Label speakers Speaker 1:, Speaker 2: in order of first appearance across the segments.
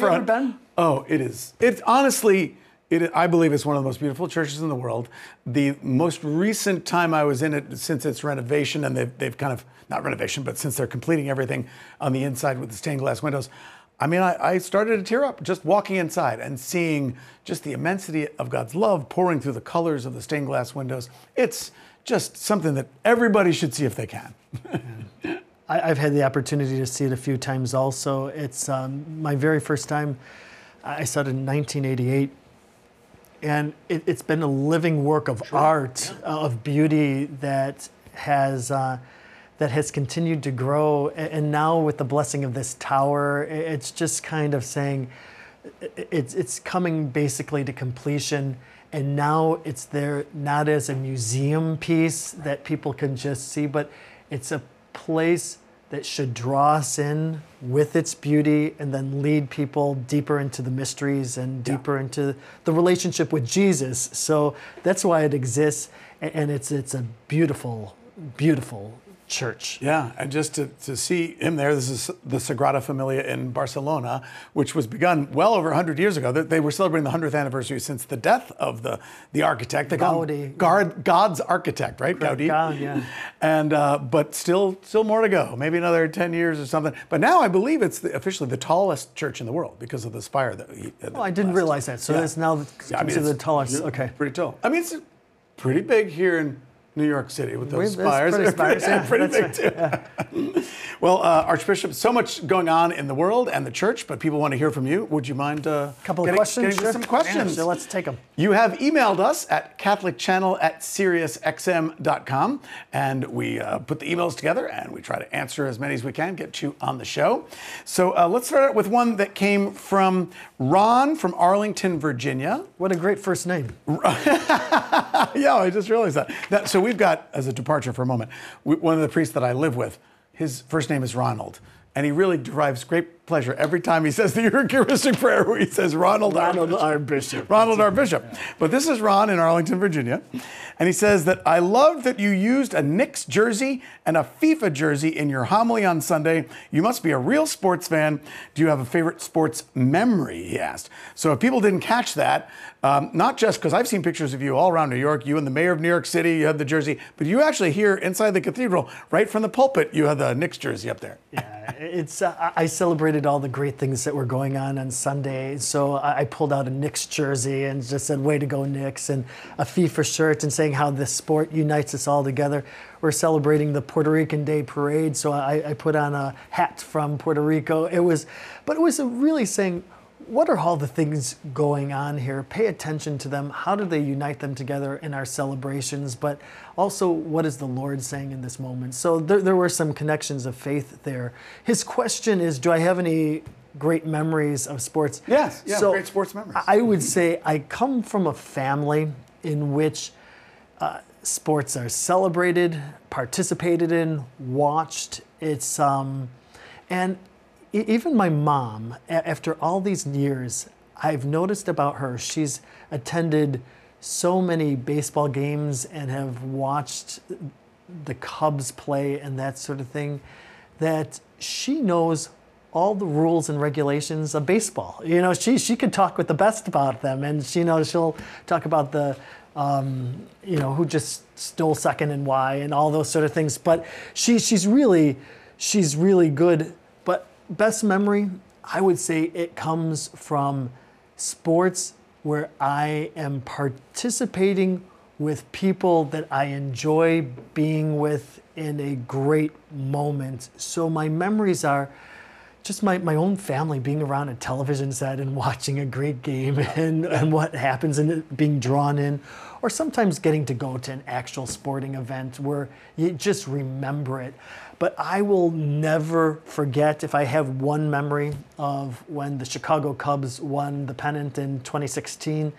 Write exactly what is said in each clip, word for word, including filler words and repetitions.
Speaker 1: ever
Speaker 2: on,
Speaker 1: been?
Speaker 2: Oh, it is. It's honestly, it, I believe it's one of the most beautiful churches in the world. The most recent time I was in it since its renovation, and they've, they've kind of, not renovation, but since they're completing everything on the inside with the stained glass windows, I mean, I, I started to tear up just walking inside and seeing just the immensity of God's love pouring through the colors of the stained glass windows. It's just something that everybody should see if they can.
Speaker 1: I, I've had the opportunity to see it a few times also. It's um, my very first time. I saw it in nineteen eighty-eight. And it, it's been a living work of sure. art, yeah. of beauty that has uh, that has continued to grow. And now with the blessing of this tower, it's just kind of saying, it's it's coming basically to completion. And now it's there not as a museum piece that people can just see, but it's a place that should draw us in with its beauty and then lead people deeper into the mysteries and deeper yeah. into the relationship with Jesus. So that's why it exists, and it's it's a beautiful, beautiful church.
Speaker 2: Yeah, and just to, to see him there, this is the Sagrada Familia in Barcelona, which was begun well over one hundred years ago. They were celebrating the one hundredth anniversary since the death of the, the architect. They call him God, God's architect, right?
Speaker 1: Gaudí. God, yeah.
Speaker 2: And, uh, but still still more to go, maybe another ten years or something. But now I believe it's the, officially the tallest church in the world because of the spire that he that
Speaker 1: Oh, I didn't realize that. So yeah. it's now
Speaker 2: yeah, I mean,
Speaker 1: the tallest. Okay.
Speaker 2: Pretty tall. I mean, it's pretty big here in New York City with those
Speaker 1: With
Speaker 2: spires.
Speaker 1: Pretty, spires, yeah,
Speaker 2: pretty big
Speaker 1: right.
Speaker 2: too. Yeah. Well, uh, Archbishop, so much going on in the world and the church, but people want to hear from you. Would you mind uh,
Speaker 1: a couple
Speaker 2: getting,
Speaker 1: of questions?
Speaker 2: getting
Speaker 1: Sure.
Speaker 2: some questions?
Speaker 1: Yeah, so let's take them.
Speaker 2: You have emailed us at catholic channel at sirius x m dot com, and we uh, put the emails together and we try to answer as many as we can, get you on the show. So uh, let's start out with one that came from Ron from Arlington, Virginia.
Speaker 1: What a great first name.
Speaker 2: Yeah, I just realized that. that. So we've got, as a departure for a moment, we, one of the priests that I live with, his first name is Ronald. And he really derives great pleasure every time he says the Eucharistic prayer where he says Ronald,
Speaker 1: Ronald
Speaker 2: our,
Speaker 1: our Bishop.
Speaker 2: Ronald our Bishop. But this is Ron in Arlington, Virginia. And he says that I loved that you used a Knicks jersey and a FIFA jersey in your homily on Sunday. You must be a real sports fan. Do you have a favorite sports memory, he asked. So if people didn't catch that, um, not just because I've seen pictures of you all around New York, you and the mayor of New York City, you had the jersey, but you actually here inside the cathedral, right from the pulpit, you had the Knicks jersey up there.
Speaker 1: Yeah, it's uh, I celebrated all the great things that were going on on Sunday. So I pulled out a Knicks jersey and just said, way to go, Knicks, and a FIFA shirt and saying how this sport unites us all together. We're celebrating the Puerto Rican Day Parade, so I, I put on a hat from Puerto Rico. It was, but it was really saying, what are all the things going on here? Pay attention to them. How do they unite them together in our celebrations? But also, what is the Lord saying in this moment? So there, there were some connections of faith there. His question is, do I have any great memories of sports?
Speaker 2: Yes, yeah,
Speaker 1: so
Speaker 2: great sports memories.
Speaker 1: I would say I come from a family in which uh, sports are celebrated, participated in, watched. It's um, and even my mom, after all these years, I've noticed about her, she's attended so many baseball games and have watched the Cubs play and that sort of thing, that she knows all the rules and regulations of baseball. You know, she she could talk with the best about them, and she knows she'll talk about the, um, you know, who just stole second and why and all those sort of things. But she she's really she's really good. But best memory, I would say it comes from sports where I am participating with people that I enjoy being with in a great moment. So my memories are just my, my own family being around a television set and watching a great game and, and what happens and it being drawn in, or sometimes getting to go to an actual sporting event where you just remember it. But I will never forget, if I have one memory of when the Chicago Cubs won the pennant in twenty sixteen,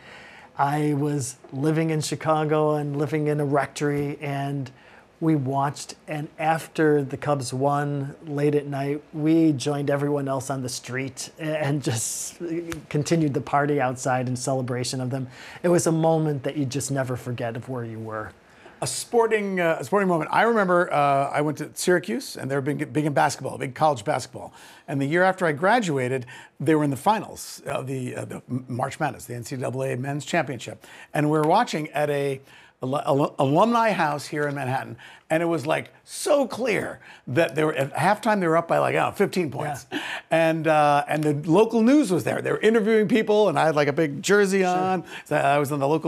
Speaker 1: I was living in Chicago and living in a rectory, and we watched, and after the Cubs won late at night, we joined everyone else on the street and just continued the party outside in celebration of them. It was a moment that you just never forget of where you were.
Speaker 2: A sporting, uh, a sporting moment. I remember uh, I went to Syracuse, and they were big, big in basketball, big college basketball. And the year after I graduated, they were in the finals of the, uh, the March Madness, the N C double A Men's Championship. And we were watching at a al- alumni house here in Manhattan, and it was like so clear that they were at halftime they were up by like I don't know fifteen points,
Speaker 1: Yeah.
Speaker 2: and uh, and the local news was there. They were interviewing people, and I had like a big jersey on. So I was on the local